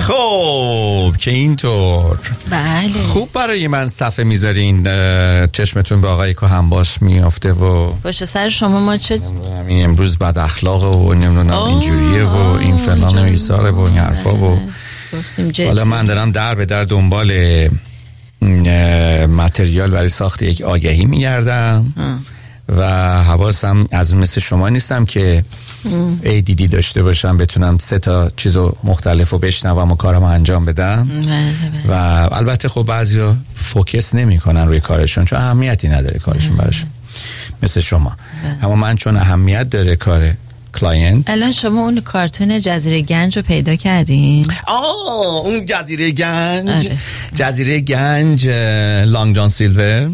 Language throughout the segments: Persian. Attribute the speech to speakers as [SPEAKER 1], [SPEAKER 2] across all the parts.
[SPEAKER 1] خب که اینطور
[SPEAKER 2] بله
[SPEAKER 1] خوب برای من صفحه میذارین، چشمتون به آقای کهنباش میافته و
[SPEAKER 2] باشه سر شما ما چه
[SPEAKER 1] این امروز بد اخلاقه و نمیدونم اینجوریه و این فلان و ایساره و این حرفا و حالا من دارم در به در دنبال متریال برای ساخت یک آگهی میگردم و حواسم از اون مثل شما نیستم که ADD داشته باشم بتونم 3 تا چیزو مختلفو بشنوم و کارمو انجام بدم. و البته خب بعضیا فوکس نمیکنن روی کارشون چون اهمیتی نداره کارشون براشون مثل شما، اما من چون اهمیت داره کار کلاینت.
[SPEAKER 2] الان شما اون کارتون جزیره گنج رو پیدا کردین؟
[SPEAKER 1] اون جزیره گنج جزیره گنج لانگ جان سیلور.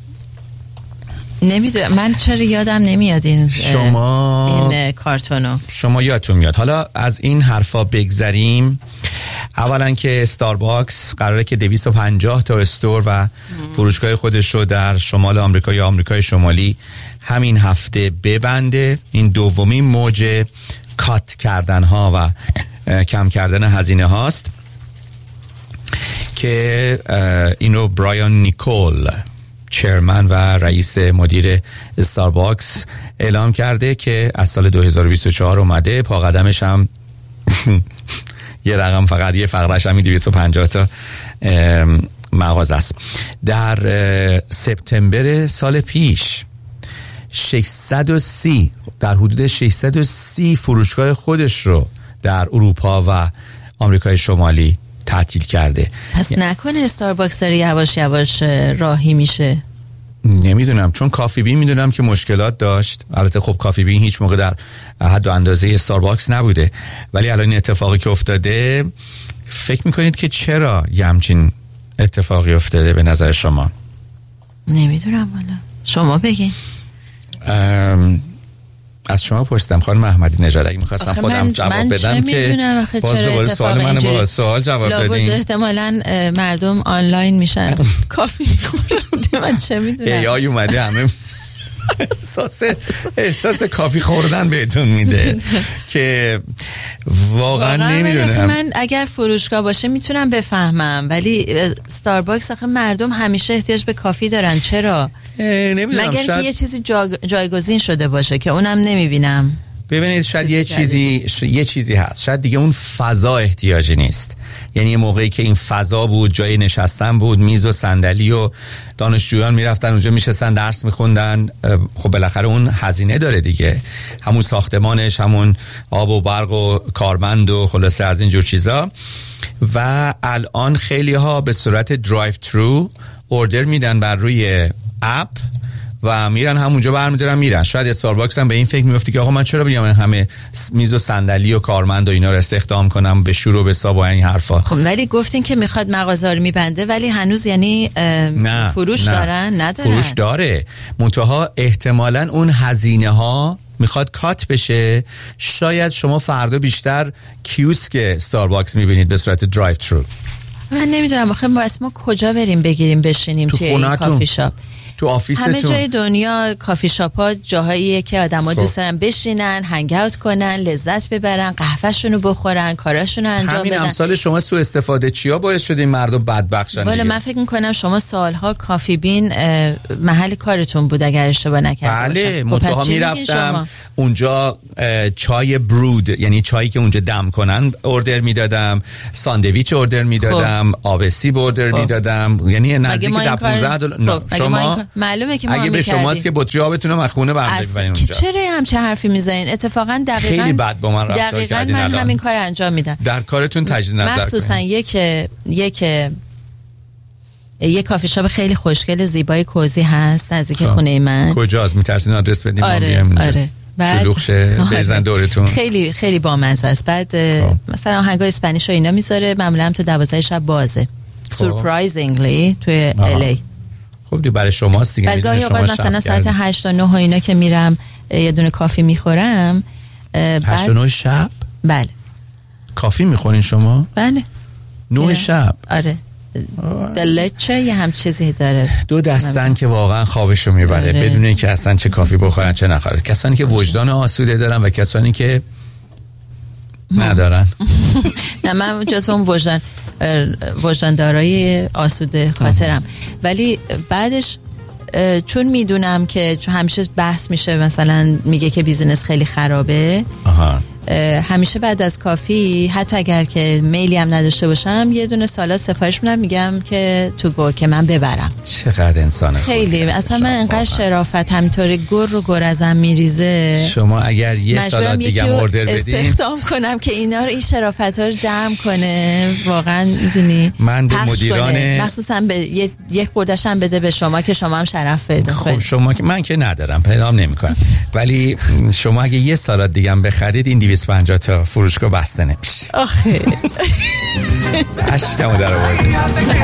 [SPEAKER 2] نمیدونم من چرا یادم نمیاد این کارتونو.
[SPEAKER 1] شما یادتون میاد. حالا از این حرفا بگذریم. اولا که استارباکس قراره که 250 تا استور و فروشگاه خودش رو در شمال آمریکا یا آمریکای شمالی همین هفته ببنده. این دومین موج کات کردن ها و کم کردن هزینه هاست که اینو برایان نیکول چیرمن و رئیس مدیر استارباکس اعلام کرده که از سال 2024 اومده. پا قدمش هم یه رقم فقط یه فقرش هم 250 تا مغازه است. در سپتامبر سال پیش 630 در حدود 630 فروشگاه خودش رو در اروپا و آمریکای شمالی تعطیل کرده.
[SPEAKER 2] پس نکنه استارباکس داره یواش یواش راهی میشه؟
[SPEAKER 1] نمیدونم، چون کافی بین میدونم که مشکلات داشت. البته خب کافی بین هیچ موقع در حد و اندازه استارباکس نبوده، ولی الان این اتفاقی که افتاده فکر میکنید که چرا یه همچین اتفاقی افتاده به نظر شما؟
[SPEAKER 2] نمیدونم والا، شما بگین.
[SPEAKER 1] از شما پرسیدم خانم احمدی نژاد، اگه می‌خواستم خودم جواب بدم که باز دوباره سوال منو با سوال جواب بدین.
[SPEAKER 2] احتمالاً مردم آنلاین میشن کافی می‌خورن، من چه میدونم.
[SPEAKER 1] AI اومده همه احساس کافی خوردن بهتون میده که واقعا نمیدونم.
[SPEAKER 2] من اگر فروشگاه باشه میتونم بفهمم، ولی استارباکس آخه مردم همیشه احتیاج به کافی دارن. چرا؟
[SPEAKER 1] نمیدونم،
[SPEAKER 2] مگر که یه چیزی جایگزین شده باشه که اونم نمیبینم.
[SPEAKER 1] ببینید شاید یه چیزی هست، شاید دیگه اون فضا احتیاجی نیست. یعنی یه موقعی که این فضا بود، جای نشستن بود، میز و صندلی و دانشجویان میرفتن اونجا میشستن درس میخوندن، خب بالاخره اون هزینه داره دیگه، همون ساختمانش، همون آب و برق و کارمند و خلاصه از این جور چیزا. و الان خیلی ها به صورت درایو ترو اوردر میدن بر روی اپ و میرن همونجا برمیدارن میرن. شاید استارباکس هم به این فکر میفته که آقا من چرا بیام همه میز و صندلی و کارمند و اینا رو استخدام کنم به شور و به ساب و این حرفا.
[SPEAKER 2] خب ولی گفتین که میخواد مغازه رو میبنده، ولی هنوز یعنی فروش دارن؟ ندارن.
[SPEAKER 1] فروش داره، منتها احتمالاً اون هزینه ها میخواد کات بشه. شاید شما فردا بیشتر کیوسک استارباکس میبینید به صورت درایو ترو.
[SPEAKER 2] من نمیدونم آخه ما کجا بریم بگیریم بشینیم توی این کافی شاپ؟
[SPEAKER 1] تو آفیستون؟
[SPEAKER 2] همه جای دنیا کافی شاپ ها جاهاییه که آدما دوست دارن بشینن، هنگ اوت کنن، لذت ببرن، قهوه‌شون رو بخورن، کاراشون رو انجام بدن.
[SPEAKER 1] همین امثال شما سوء استفاده چیا باعث شده این مردم بدبخت شدن؟
[SPEAKER 2] والا من فکر می‌کنم شما سالها کافی بین محل کارتون بود اگر اشتباه نکردم.
[SPEAKER 1] بله، منتها میرفتم اونجا چای برود، یعنی چایی که اونجا دم کنن اوردر میدادم، ساندویچ اوردر میدادم، آب سیب اوردر میدادم، یعنی نزدیک $15. شما
[SPEAKER 2] معلومه که ما
[SPEAKER 1] اگه به شماست که بطری آبتون از خونه برمی‌دارین اونجا.
[SPEAKER 2] چرا همچه حرفی میزنین؟ اتفاقا دقیقاً
[SPEAKER 1] خیلی بد با من رفتار کردین.
[SPEAKER 2] من همین کار انجام میدم.
[SPEAKER 1] در کارتون تجدید نظر کنید.
[SPEAKER 2] مخصوصا یک کافی شاپ خیلی خوشگل زیبای کوزی هست نزدیک خونه من.
[SPEAKER 1] کجاست؟ میترسین آدرس بدیم؟
[SPEAKER 2] آره.
[SPEAKER 1] شلوغ شه بریزن دورتون.
[SPEAKER 2] خیلی خیلی بامزه است. بعد مثلا آهنگای اسپانیش و اینا میذاره، معمولا تو 12 شب بازه. سورپرایزینگلی توی LA.
[SPEAKER 1] خب دیگه برای شماست دیگه.
[SPEAKER 2] بعد گاهی اوقات مثلا ساعت 8 تا 9 و اینا که میرم یه دونه کافی میخورم.
[SPEAKER 1] 8 تا 9 شب؟
[SPEAKER 2] بله.
[SPEAKER 1] کافی میخورین شما؟
[SPEAKER 2] بله.
[SPEAKER 1] 9 شب؟
[SPEAKER 2] آره. دلچه یه هم چیزی داره.
[SPEAKER 1] 2 دستن که واقعا خوابشو میبره بدون اینکه اصلا چه کافی بخورن چه نخورن. کسانی که وجدان آسوده دارن و کسانی که ندارن.
[SPEAKER 2] نه من جز به اون وجدان دارای آسوده خاطرم. ولی بعدش چون میدونم که چون همیشه بحث میشه، مثلا میگه که بیزینس خیلی خرابه. همیشه بعد از کافی حتی اگر که میلی هم نداشته باشم یه دونه سالاد سفارش میدم، میگم که تو گو که من ببرم.
[SPEAKER 1] چقدر انسانه
[SPEAKER 2] خیلی اصلا من انقدر شرافت همینطوری گر ازم میریزه.
[SPEAKER 1] شما اگر یه سالاد دیگه اوردر بدین
[SPEAKER 2] استخدام کنم که اینا رو این شرافت ها رو جمع کنه، واقعا میدونی
[SPEAKER 1] من به مدیران
[SPEAKER 2] مخصوصا به یک خوردش هم بده به شما که شما هم شرف بده.
[SPEAKER 1] خب شما که من که ندارم پیدام نمیکنم، ولی شما اگه یه سالاد دیگه هم بخرید این 250 تا فروشگاه بسته نمیشه.
[SPEAKER 2] آخه
[SPEAKER 1] اشکمو در آوردی.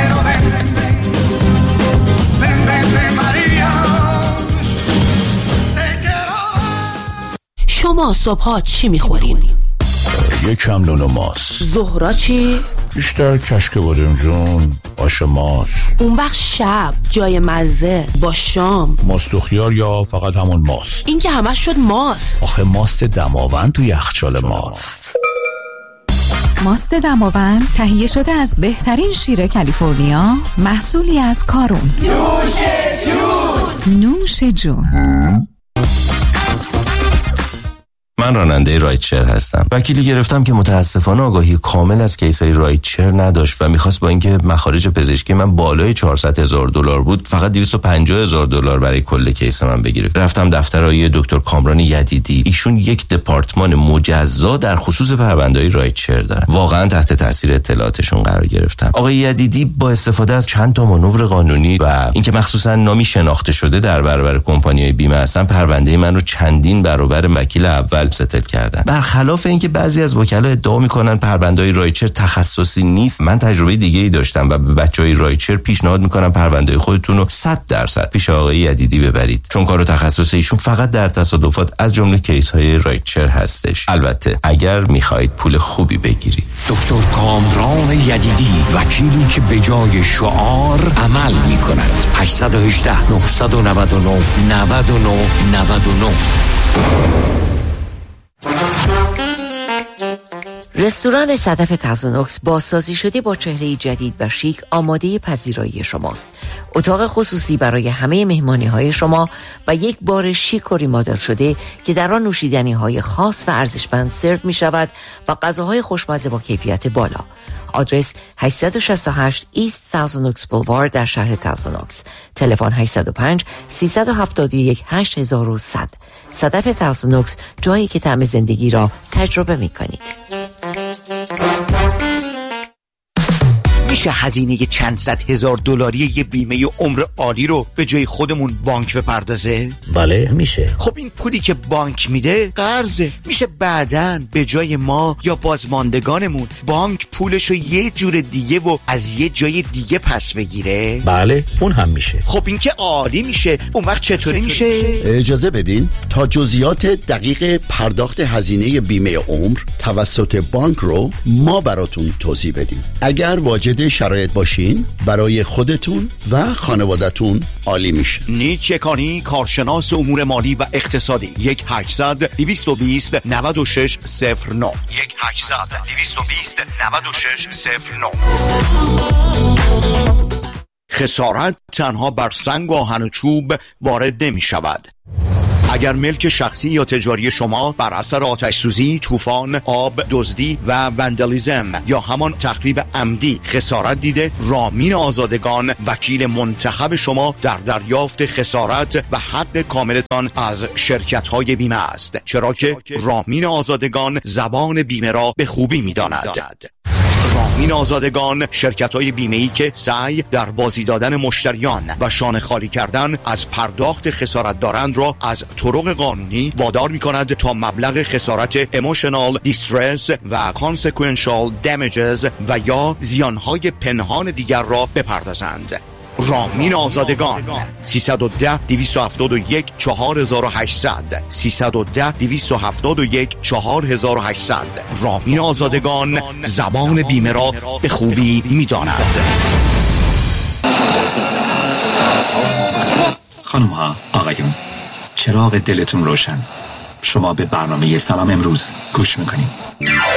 [SPEAKER 3] شما صبحات چی میخورین؟
[SPEAKER 4] یکم نون و ماست.
[SPEAKER 3] ظهرا چی؟
[SPEAKER 4] بیشتر کشک بادمجون، آش ماست.
[SPEAKER 3] اون وقت شب جای مزه با شام
[SPEAKER 4] ماست و خیار یا فقط همون ماست؟
[SPEAKER 3] این که همش شد ماست.
[SPEAKER 4] آخه ماست دماوند تو یخچال ماست.
[SPEAKER 5] ماست دماوند تهیه شده از بهترین شیر کالیفرنیا، محصولی از کارون. نوش جون.
[SPEAKER 6] من راننده رایتشر هستم. وکیلی گرفتم که متاسفانه آگاهی کامل از کیسای رایتشر نداشت و میخواست با اینکه مخارج پزشکی من بالای $400,000 بود فقط $250,000 برای کل کیس من بگیره. رفتم دفتر آقای دکتر کامران یدیدی. ایشون یک دپارتمان مجزا در خصوص پرونده‌های رایتشر دارن. واقعا تحت تاثیر اطلاعاتشون قرار گرفتم. آقای یدیدی با استفاده از چند تا مانور قانونی و اینکه مخصوصا نامی شناخته شده در برابر کمپانی‌های بیمه هستن، پرونده من رو چندین برابر وکیل اول ستل کردن. برخلاف اینکه بعضی از وکلا ادعا میکنن پرونده‌های رایتشر تخصصی نیست، من تجربه دیگه‌ای داشتم و به بچهای رایتشر پیشنهاد میکنم پرونده خودتون رو 100% پیش آقای یدیدی ببرید، چون کار و تخصص ایشون فقط در تصادفات از جمله کیس‌های رایتشر هستش. البته اگر میخواهید پول خوبی بگیرید.
[SPEAKER 7] دکتر کامران یدیدی، وکیلی که به جای شعار عمل میکند. 818 999 99
[SPEAKER 8] رستوران صدف تازونوکس بازسازی شده با چهره جدید و شیک آماده پذیرایی شماست. اتاق خصوصی برای همه مهمانی‌های شما و یک بار شیک و ریمادل شده که در آن نوشیدنی‌های خاص و ارزشمند سرو می‌شود و غذاهای خوشمزه با کیفیت بالا. آدرس 868 ایست تازونوکس بولوارد در شهر تازونوکس. تلفن 805 371 8100. صدف تازونوکس، جایی که طعم زندگی را تجربه می‌کنید.
[SPEAKER 9] میشه هزینه چند صد هزار دلاری یه بیمه عمر عالی رو به جای خودمون بانک بپردازه؟
[SPEAKER 10] بله میشه.
[SPEAKER 9] خب این پولی که بانک میده قرضه. میشه بعداً به جای ما یا بازماندگانمون بانک پولشو یه جور دیگه و از یه جای دیگه پس بگیره؟
[SPEAKER 10] بله اون هم میشه.
[SPEAKER 9] خب این که عالی میشه. اون وقت چطوری میشه؟
[SPEAKER 11] اجازه بدین تا جزئیات دقیق پرداخت هزینه بیمه عمر توسط بانک رو ما براتون توضیح بدیم. اگر واجد شرایط باشین برای خودتون و خانوادتون عالی میشه.
[SPEAKER 9] نیک یکانی، کارشناس امور مالی و اقتصادی. 1-800-220-9609 1-800-220-9609. خسارت تنها بر سنگ و آهن و چوب وارد نمی شود. اگر ملک شخصی یا تجاری شما بر اثر آتش سوزی، طوفان، آب، دزدی و وندالیزم یا همان تخریب عمدی خسارت دیده، رامین آزادگان وکیل منتخب شما در دریافت خسارت و حق کاملتان از شرکت‌های بیمه است، چرا که رامین آزادگان زبان بیمه را به خوبی می‌داند. رامین آزادگان شرکت‌های بیمه‌ای که سعی در بازی دادن مشتریان و شانه خالی کردن از پرداخت خسارت دارند را از طرق قانونی وادار می‌کند تا مبلغ خسارت emotional distress و consequential damages و یا زیانهای پنهان دیگر را بپردازند. رامین آزادگان 310-271-4800 310-271-4800. رامین آزادگان زبان بیمه را به خوبی می‌داند.
[SPEAKER 12] خانم ها، آقایون، چراغ دلتون روشن. شما به برنامه سلام امروز گوش میکنید.